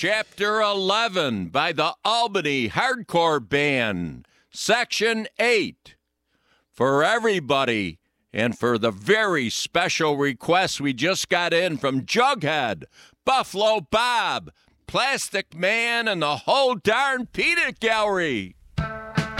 Chapter 11 by the Albany Hardcore Band, Section 8. For everybody, and for the very special requests we just got in from Jughead, Buffalo Bob, Plastic Man, and the whole darn Peanut Gallery.